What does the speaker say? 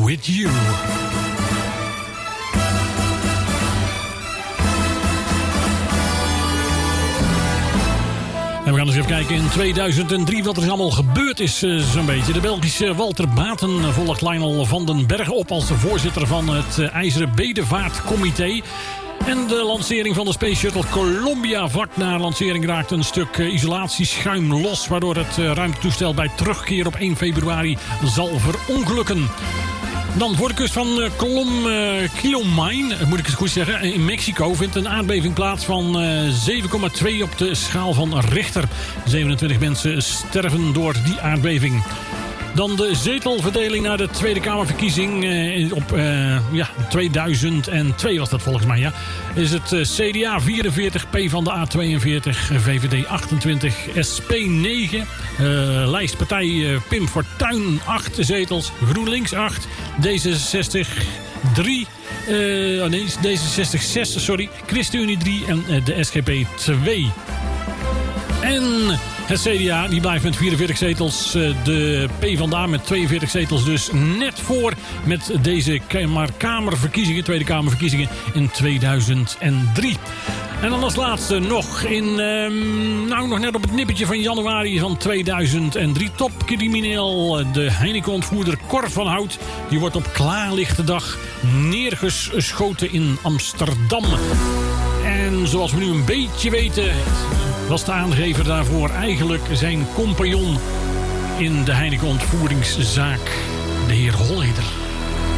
With You. En we gaan eens even kijken in 2003 wat er allemaal gebeurd is, zo'n beetje. De Belgische Walter Baten volgt Lionel van den Berg op als de voorzitter van het IJzeren Bedevaartcomité. En de lancering van de Space Shuttle Columbia. Vlak na lancering raakte een stuk isolatieschuim los, waardoor het ruimtetoestel bij terugkeer op 1 februari zal verongelukken. Dan voor de kust van Quilomine, moet ik het goed zeggen, in Mexico vindt een aardbeving plaats van 7,2 op de schaal van Richter. 27 mensen sterven door die aardbeving. Dan de zetelverdeling naar de Tweede Kamerverkiezing op 2002 was dat volgens mij, ja. Is het CDA 44, PvdA 42, VVD 28, SP 9, lijstpartij Pim Fortuyn 8 zetels, GroenLinks 8, D66 3, D66 6, sorry, ChristenUnie 3 en de SGP 2. En het CDA die blijft met 44 zetels. De PvdA met 42 zetels dus net voor met deze Kamerverkiezingen, Tweede Kamerverkiezingen in 2003. En dan als laatste nog nog net op het nippertje van januari van 2003. Topcrimineel, de Heineken-ontvoerder Cor van Hout. Die wordt op klaarlichte dag neergeschoten in Amsterdam. En zoals we nu een beetje weten, was de aangever daarvoor eigenlijk zijn compagnon in de Heineken-ontvoeringszaak, de heer Holleder.